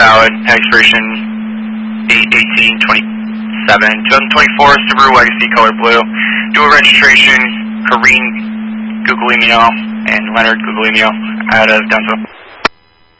valid, expiration 8/18/27, 2024, Subaru Legacy, color blue, dual registration, Karine Guglielmo and Leonard Guglielmo out of Dunzo.